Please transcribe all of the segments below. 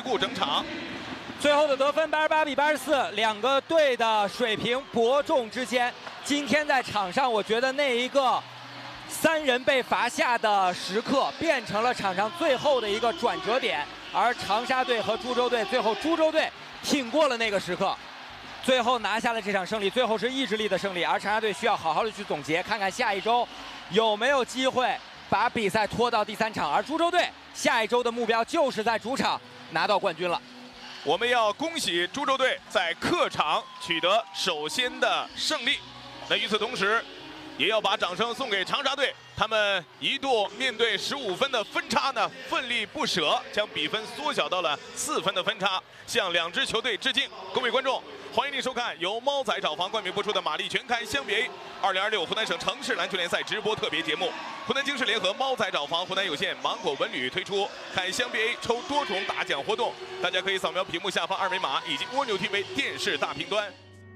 顾整场。 最后的得分88比84，两个队的水平伯仲之间。今天在场上，我觉得那一个3人被罚下的时刻，变成了场上最后的一个转折点。而长沙队和株洲队，最后株洲队挺过了那个时刻，最后拿下了这场胜利。最后是意志力的胜利，而长沙队需要好好的去总结，看看下一周有没有机会把比赛拖到第3场。而株洲队下一周的目标就是在主场拿到冠军了。 我们要恭喜株洲队在客场取得首先的胜利。那与此同时，也要把掌声送给长沙队，他们一度面对15分的分差呢，奋力不舍，将比分缩小到了4分的分差，向两支球队致敬。各位观众，欢迎您收看由猫仔找房冠名播出的玛丽全开湘比 A 2026湖南省城市篮球联赛直播特别节目。湖南经视联合猫仔找房、湖南有线、芒果文旅推出看湘比 A 抽多重大奖活动，大家可以扫描屏幕下方2维码以及蜗牛 TV 电视大屏端。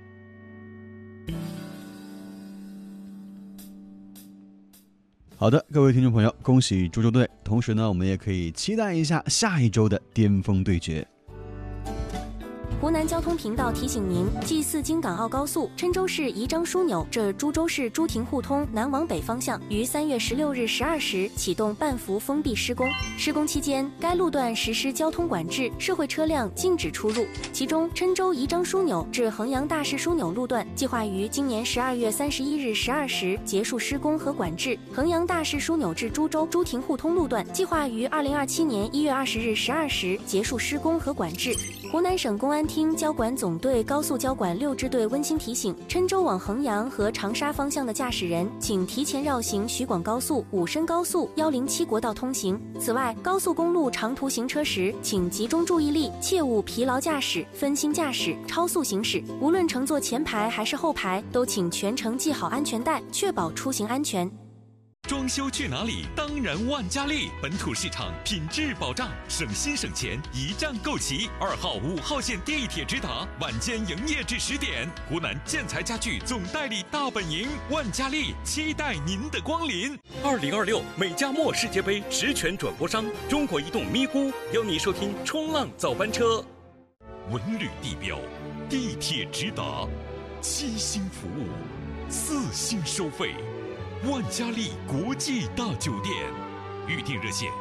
好的，各位听众朋友，恭喜株洲队！同时呢，我们也可以期待一下下一周的巅峰对决。 湖南交通频道提醒您：G4京港澳高速郴州市宜章枢纽至株洲市朱亭互通南往北方向于3月16日12时启动半幅封闭施工。施工期间，该路段实施交通管制，社会车辆禁止出入。其中，郴州宜章枢纽至衡阳大市枢纽路段计划于今年12月31日12时结束施工和管制；衡阳大市枢纽至株洲朱亭互通路段计划于2027年1月20日12时结束施工和管制。湖南省公安厅交管总队高速交管6支队温馨提醒：郴州往衡阳和长沙方向的驾驶人，请提前绕行徐广高速、武深高速、107国道通行。此外，高速公路长途行车时，请集中注意力，切勿疲劳驾驶、分心驾驶、超速行驶。无论乘坐前排还是后排，都请全程系好安全带，确保出行安全。 装修去哪里？当然万家丽，本土市场品质保障，省心省钱，一站购齐。2号、5号线地铁直达，晚间营业至10点。湖南建材家具总代理大本营，万家丽期待您的光临。2026美加墨世界杯实权转播商中国移动咪咕邀你收听冲浪早班车。文旅地标，地铁直达，7星服务，4星收费。万家丽国际大酒店，预订热线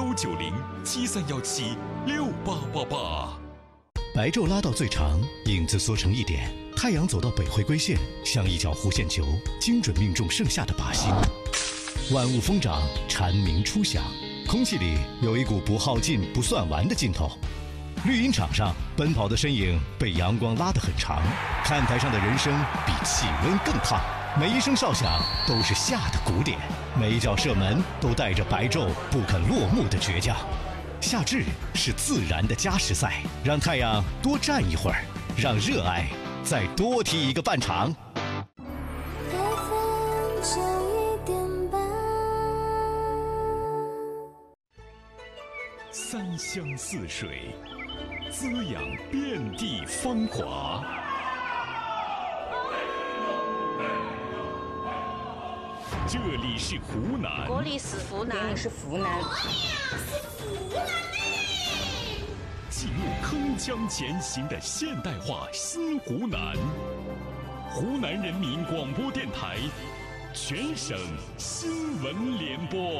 19073176888。 白昼拉到最长，影子缩成一点，太阳走到北回归线，像一脚弧线球，精准命中剩下的靶心。万物疯长，蝉鸣初响，空气里有一股不耗尽、不算完的劲头。绿茵场上，奔跑的身影被阳光拉得很长，看台上的人生比气温更烫。每一声哨响都是夏的鼓点，每一脚射门都带着白昼不肯落幕的倔强。夏至是自然的加时赛，让太阳多站一会儿，让热爱再多踢一个半场。 3乡4水，滋养遍地芳华。这里是湖南， 这里是湖南，这里是湖南， 进入铿锵前行的现代化新湖南。湖南人民广播电台，全省新闻联播。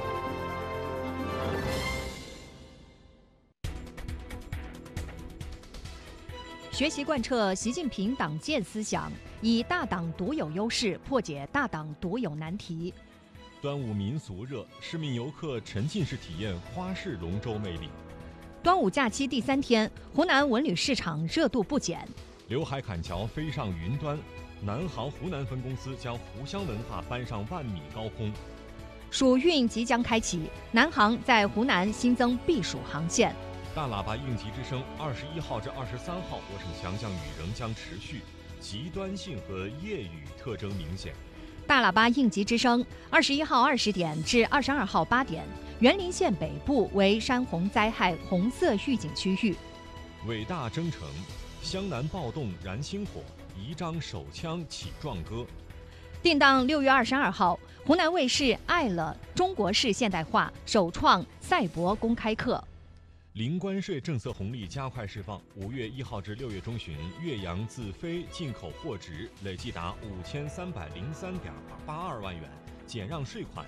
学习贯彻习近平党建思想，以大党独有优势破解大党独有难题。 端午民俗热，市民游客沉浸式体验花式龙舟魅力。 端午假期第3天，湖南文旅市场热度不减。 刘海砍桥飞上云端，南航湖南分公司将湖湘文化搬上10000米高空。 暑运即将开启，南航在湖南新增避暑航线。 大喇叭应急之声21号至23号，我省强降雨仍将持续，极端性和夜雨特征明显。 大喇叭应急之声21号20点至22号8点，园林县北部为山洪灾害红色预警区域。 伟大征程，湘南暴动燃星火，宜章手枪起壮歌。 定档6月22号，湖南卫视《爱了中国式现代化》首创赛博公开课。 零关税政策红利加快释放，5月1号至6月中旬，越洋自非进口货值累计达5303.82万元，减让税款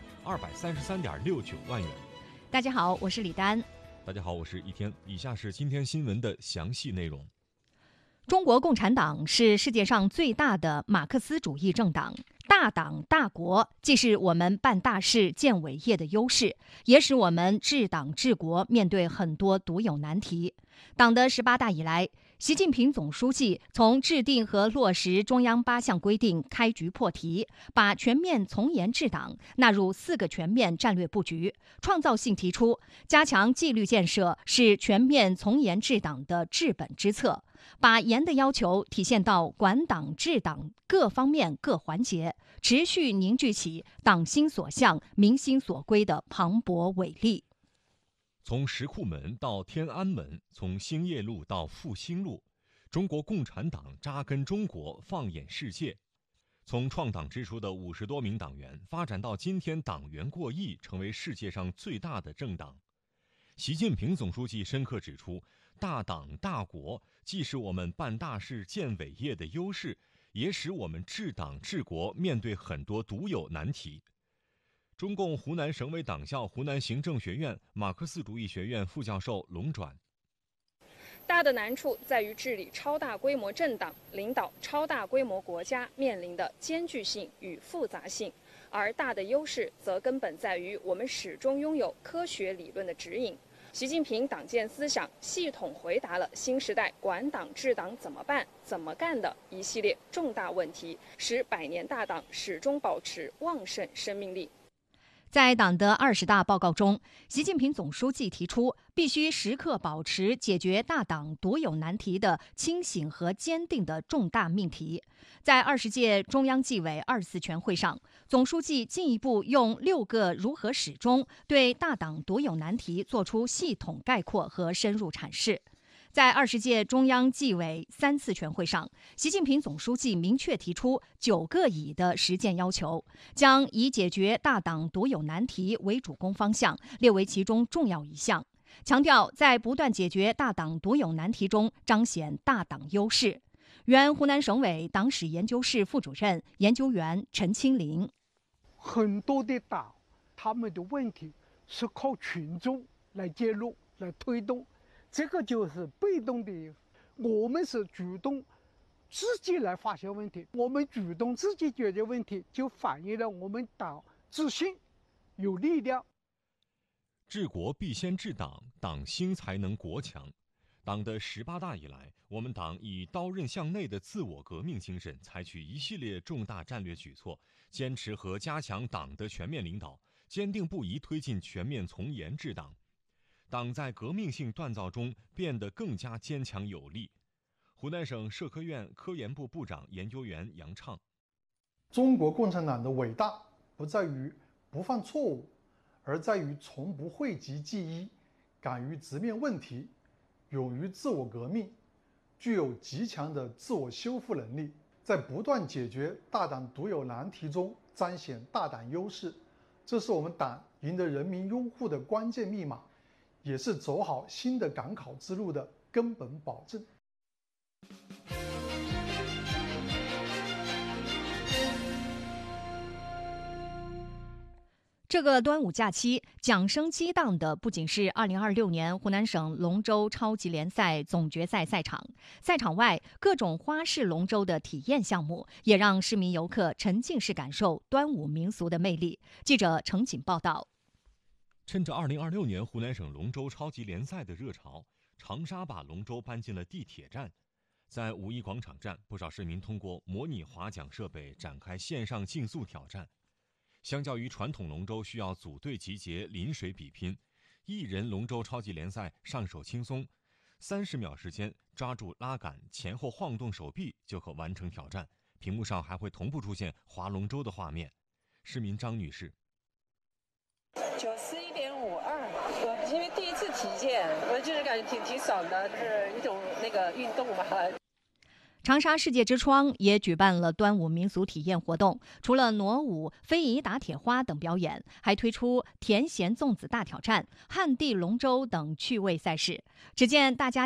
233.69万元。 大家好，我是李丹。 大家好，我是一天。以下是今天新闻的详细内容。 中国共产党是世界上最大的马克思主义政党。大党大国既是我们办大事、建伟业的优势，也使我们治党治国面对很多独有难题。党的18大以来，习近平总书记从制定和落实中央8项规定开局破题，把全面从严治党纳入4个全面战略布局，创造性提出加强纪律建设是全面从严治党的治本之策，把严的要求体现到管党治党各方面各环节，持续凝聚起党心所向、民心所归的磅礴伟力。 从石库门到天安门，从兴业路到复兴路，中国共产党扎根中国，放眼世界。从创党之初的50多名党员，发展到今天党员过亿，成为世界上最大的政党。习近平总书记深刻指出，大党大国既是我们办大事、建伟业的优势，也使我们治党治国面对很多独有难题。中共湖南省委党校湖南行政学院马克思主义学院副教授龙转： 大的难处在于治理超大规模政党、领导超大规模国家面临的艰巨性与复杂性，而大的优势则根本在于我们始终拥有科学理论的指引。习近平党建思想系统回答了新时代管党治党怎么办、怎么干的一系列重大问题，使100年大党始终保持旺盛生命力。 在党的20大报告中，习近平总书记提出，必须时刻保持解决大党独有难题的清醒和坚定的重大命题。在20届中央纪委24全会上，总书记进一步用6个如何始终对大党独有难题作出系统概括和深入阐释。在20届中央纪委3次全会上，习近平总书记明确提出9个以的实践要求，将以解决大党独有难题为主攻方向，列为其中重要一项，强调在不断解决大党独有难题中彰显大党优势。原湖南省委党史研究室副主任、研究员陈清林： 很多的党，他们的问题是靠群众来介入、来推动。这个就是被动的，我们是主动自己来发现问题，我们主动自己解决问题，就反映了我们党自信、有力量。 治国必先治党，党兴才能国强。党的18大以来，我们党以刀刃向内的自我革命精神，采取一系列重大战略举措，坚持和加强党的全面领导，坚定不移推进全面从严治党。党在革命性锻造中变得更加坚强有力。湖南省社科院科研部部长研究员杨畅： 中国共产党的伟大不在于不犯错误，而在于从不讳疾忌医，敢于直面问题，勇于自我革命，具有极强的自我修复能力，在不断解决大党独有难题中彰显大党优势。这是我们党赢得人民拥护的关键密码，也是走好新的赶考之路的根本保证。 这个端午假期，桨声激荡的不仅是2026年湖南省龙舟超级联赛总决赛赛场，赛场外各种花式龙舟的体验项目，也让市民游客沉浸式感受端午民俗的魅力。记者程锦报道。 趁着2026年湖南省龙舟超级联赛的热潮，长沙把龙舟搬进了地铁站。在五一广场站，不少市民通过模拟划桨设备展开线上竞速挑战。相较于传统龙舟需要组队集结、临水比拼，一人龙舟超级联赛上手轻松，30秒时间抓住拉杆，前后晃动手臂就可完成挑战。屏幕上还会同步出现划龙舟的画面。市民张女士 ：91.52，我因为第一次体检，我就是感觉挺爽的，就是一种那个运动吧。 长沙世界之窗也举办了端午民俗体验活动，除了傩舞、非遗打铁花等表演，还推出甜咸粽子大挑战、旱地龙舟等趣味赛事。只见大家